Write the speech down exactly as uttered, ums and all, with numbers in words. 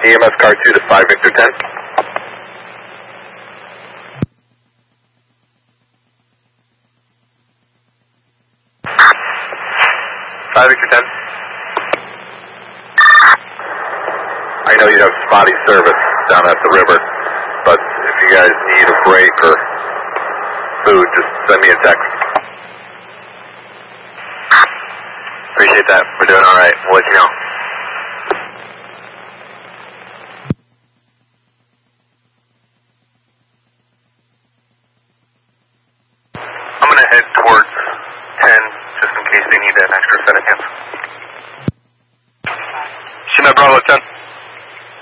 E M S car two to five Victor ten. five Victor ten. I know you have spotty service down at the river, but if you guys need a break or food, just send me a text. Appreciate that. We're doing all right. We'll let you know.